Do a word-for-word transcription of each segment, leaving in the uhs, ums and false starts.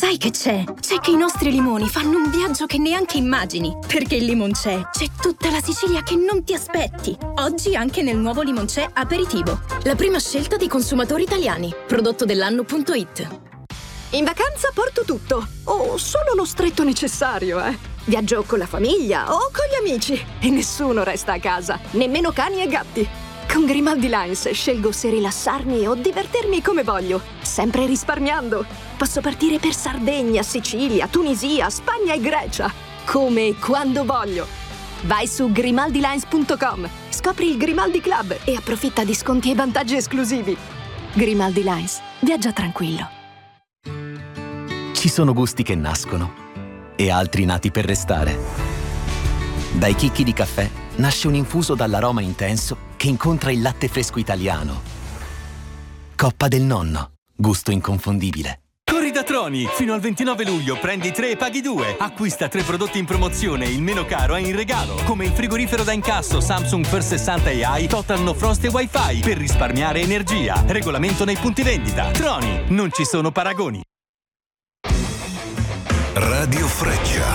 Sai che c'è? C'è che i nostri limoni fanno un viaggio che neanche immagini. Perché il Limoncello c'è tutta la Sicilia che non ti aspetti. Oggi anche nel nuovo Limoncello Aperitivo. La prima scelta dei consumatori italiani. Prodotto dell'anno punto it. In vacanza porto tutto, o solo lo stretto necessario, eh. Viaggio con la famiglia o con gli amici e nessuno resta a casa, nemmeno cani e gatti. Con Grimaldi Lines scelgo se rilassarmi o divertirmi come voglio, sempre risparmiando. Posso partire per Sardegna, Sicilia, Tunisia, Spagna e Grecia, come e quando voglio. Vai su grimaldi lines punto com, scopri il Grimaldi Club e approfitta di sconti e vantaggi esclusivi. Grimaldi Lines, viaggia tranquillo. Ci sono gusti che nascono e altri nati per restare. Dai chicchi di caffè nasce un infuso dall'aroma intenso che incontra il latte fresco italiano. Coppa del Nonno, gusto inconfondibile. Corri da Troni! Fino al ventinove luglio prendi tre e paghi due. Acquista tre prodotti in promozione e il meno caro è in regalo. Come il frigorifero da incasso Samsung per sessanta A I, Total No Frost e Wi-Fi per risparmiare energia. Regolamento nei punti vendita. Troni, non ci sono paragoni. Radio Freccia.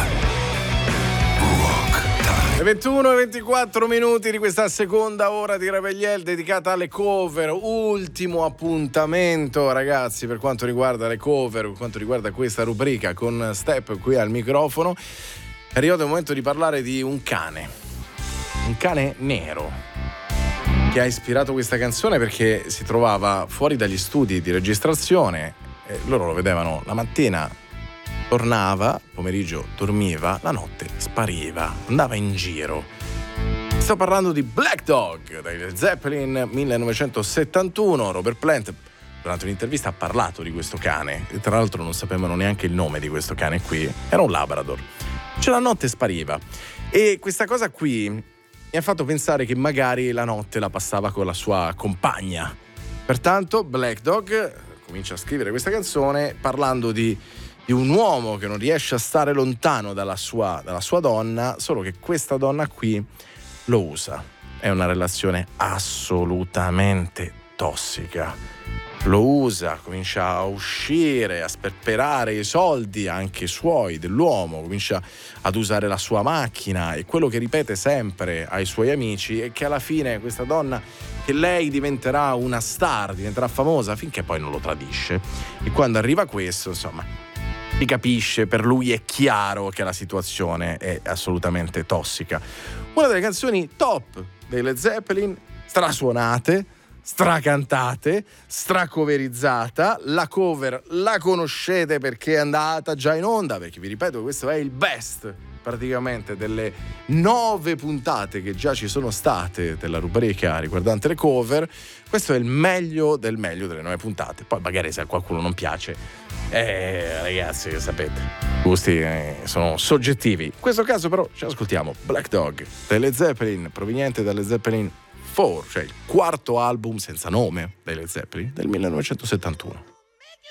Rock Time. Le ventuno e ventiquattro minuti di questa seconda ora di Revegliel dedicata alle cover. Ultimo appuntamento, ragazzi, per quanto riguarda le cover, per quanto riguarda questa rubrica, con Step qui al microfono. È arrivato il momento di parlare di un cane. Un cane nero che ha ispirato questa canzone perché si trovava fuori dagli studi di registrazione e loro lo vedevano la mattina. Tornava, pomeriggio dormiva, la notte spariva, andava in giro. Sto parlando di Black Dog dai Led Zeppelin millenovecentosettantuno. Robert Plant durante un'intervista ha parlato di questo cane e tra l'altro non sapevano neanche il nome di questo cane qui. Era un Labrador. Cioè la notte spariva e questa cosa qui mi ha fatto pensare che magari la notte la passava con la sua compagna. Pertanto Black Dog comincia a scrivere questa canzone parlando di di un uomo che non riesce a stare lontano dalla sua, dalla sua donna, solo che questa donna qui lo usa. È una relazione assolutamente tossica. Lo usa, comincia a uscire, a sperperare i soldi anche suoi, dell'uomo, comincia ad usare la sua macchina e quello che ripete sempre ai suoi amici è che alla fine questa donna, che lei diventerà una star, diventerà famosa finché poi non lo tradisce. E quando arriva questo, insomma, si capisce, per lui è chiaro che la situazione è assolutamente tossica. Una delle canzoni top dei Led Zeppelin, strasuonate, stracantate, stracoverizzata. La cover la conoscete perché è andata già in onda, perché vi ripeto questo è il best praticamente delle nove puntate che già ci sono state della rubrica riguardante le cover. Questo è il meglio del meglio delle nove puntate. Poi magari se a qualcuno non piace, eh ragazzi, sapete, gusti eh, sono soggettivi. In questo caso però ci ascoltiamo Black Dog delle Zeppelin, proveniente dalle Zeppelin quattro, cioè il quarto album senza nome dei Led Zeppelin del millenovecentosettantuno.